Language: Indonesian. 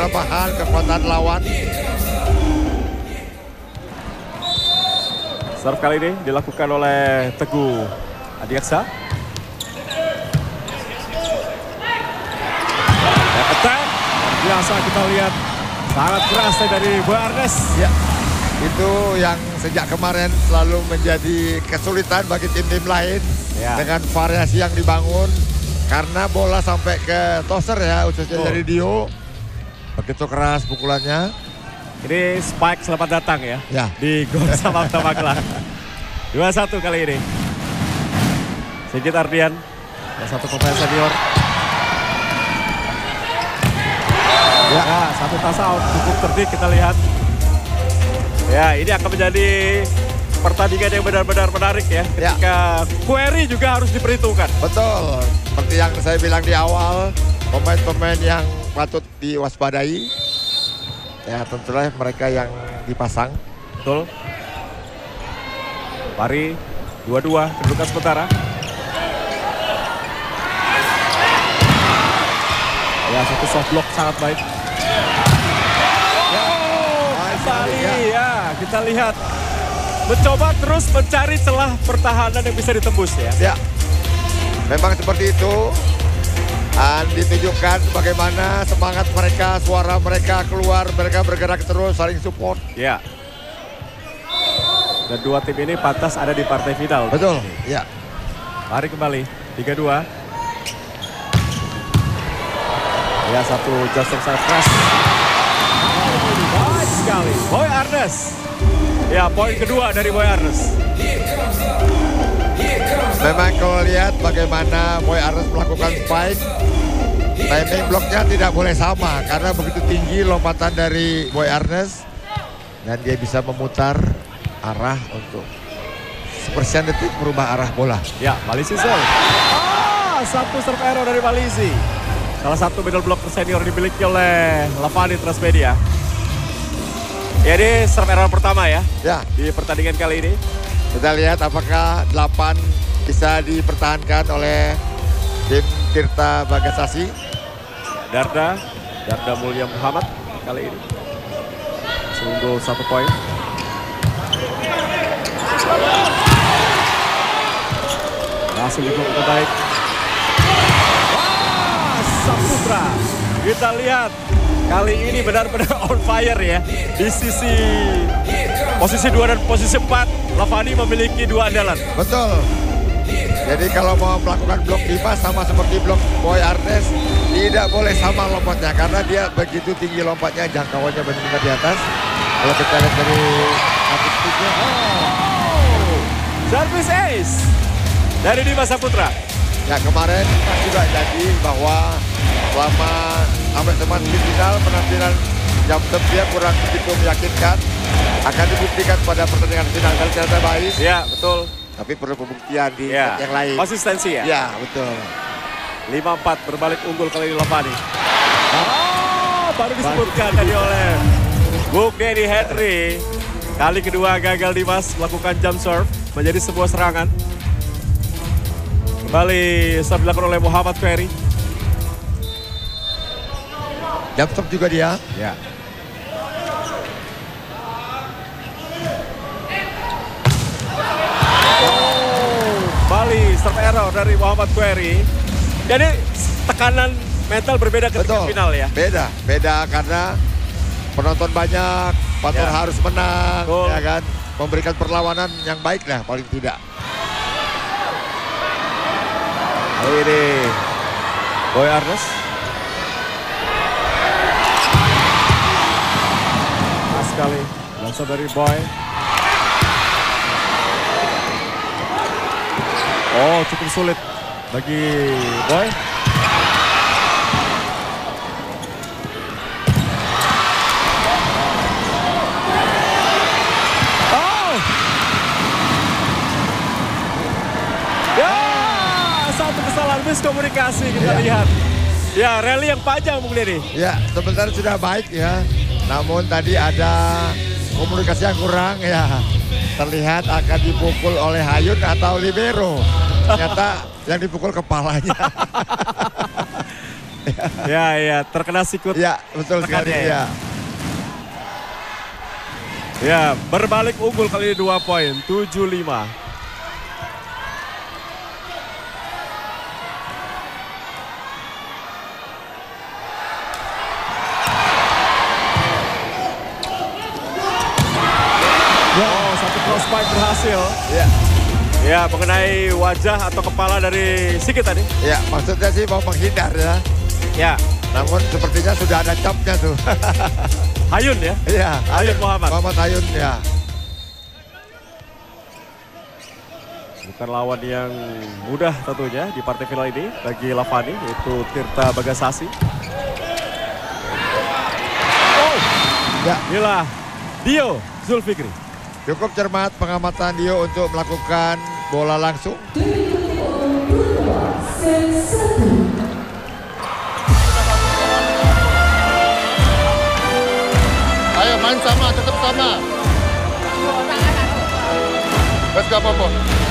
menambahkan kekuatan lawan. Serve kali ini dilakukan oleh Teguh Adiaksa. Attack biasa kita lihat sangat keras dari Boy Arnes. Ya, itu yang sejak kemarin selalu menjadi kesulitan bagi tim-tim lain dengan variasi yang dibangun. Karena bola sampai ke toser ya, khususnya dari Dio. Begitu keras pukulannya. Ini Spike selamat datang ya, di gol Samapta Magelang. 2-1 kali ini. Sigit Ardian, satu pemain senior. Ya, satu tas out, cukup cerdik kita lihat. Ya, ini akan menjadi pertandingan yang benar-benar menarik ya. Ketika query juga harus diperhitungkan. Betul, seperti yang saya bilang di awal, pemain-pemain yang patut diwaspadai. Ya, tentulah mereka yang dipasang. Betul. Pari 2-2 kedudukan sementara. Ya, satu soft block sangat baik. Kembali ya, kita lihat mencoba terus mencari celah pertahanan yang bisa ditembus ya. Ya, memang seperti itu. Dan ditunjukkan bagaimana semangat mereka, suara mereka keluar, mereka bergerak terus, saling support. Ya. Dan dua tim ini pantas ada di partai final. Betul, ya. Mari kembali, 3-2. Ya, satu jostle sangat keras. Baik sekali, Boy Arnes. Ya, poin kedua dari Boy Arnes. Memang kalau lihat bagaimana Boy Arnes melakukan spike, timing bloknya tidak boleh sama karena begitu tinggi lompatan dari Boy Arnes dan dia bisa memutar arah untuk sepersekian detik merubah arah bola. Ya, Malisi serve. Satu serve error dari Malisi. Salah satu middle blocker senior dimiliki oleh Lavani Transmedia. Ya, ini serve error pertama ya di pertandingan kali ini. Kita lihat apakah 8 bisa dipertahankan oleh tim Tirta Bagasasi. Darda Mulia Muhammad kali ini. Unggul 1 poin. Langsung juga baik. Wah, Saputra. Kita lihat kali ini benar-benar on fire ya. Di sisi posisi 2 dan posisi 4, Lavani memiliki 2 andalan. Betul. Jadi kalau mau melakukan blok Dimas sama seperti blok Boy Arnes, tidak boleh sama lompatnya karena dia begitu tinggi lompatnya, jangkauannya benar-benar di atas. Kalau kita lihat dari statistiknya, service ace dari Dimas Saputra. Ya, kemarin juga jadi bahwa selama sampai teman di final penampilan jam dia kurang begitu meyakinkan, akan dibuktikan pada pertandingan final kali ternyata baik. Ya, betul. Tapi perlu pembuktian di yang lain. Konsistensi ya? Ya, betul. 5-4 berbalik unggul kali ini Lavani. Baru disebutkan tadi oleh Bung Denny Henry. Kali kedua gagal Dimas melakukan jump serve menjadi sebuah serangan. Kembali serve dilakukan oleh Muhammad Ferry. Jump serve juga dia. Ya. Bali serve error dari Muhammad Query. Jadi tekanan mental berbeda ketika final ya. Beda karena penonton banyak, Patur harus menang, ya kan, memberikan perlawanan yang baik lah paling tidak. Ini Boy Arnes. Pas sekali langsung dari Boy. Oh, cukup sulit bagi Boy. Oh! Ya, satu kesalahan miskomunikasi kita lihat. Ya, rally yang panjang Bung Denny. Ya, sebenarnya sudah baik ya. Namun tadi ada komunikasi yang kurang ya. Terlihat akan dipukul oleh Hayun atau libero. Ternyata yang dipukul kepalanya. Ya, terkena sikut. Ya, betul sekali. Rekannya, Ya. Ya, berbalik unggul kali ini 2 poin, 7-5. Oh, satu cross spike berhasil. Ya. Ya, mengenai wajah atau kepala dari Sigit tadi. Ya, maksudnya sih mau menghindar ya. Ya, Namun sepertinya sudah ada capnya tuh. Hayun ya. Iya, Hayun Muhammad. Muhammad Hayun ya. Bukan lawan yang mudah tentunya di partai final ini bagi Lavani, yaitu Tirta Bagasasi. Oh, Ya, inilah Dio Zulfikri. cukup cermat pengamatan Dio untuk melakukan bola langsung. Ayo main sama, tetap sama. Bes gak apa-apa.